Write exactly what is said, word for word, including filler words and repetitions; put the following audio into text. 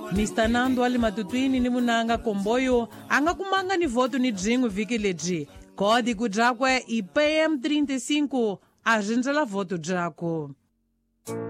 mister Nando ali matutwini ni munanga komboyo anga kumanga ni voto ni dzingu viki ledzi código dzakwe I P M trinta e cinco a gente la voto dzako.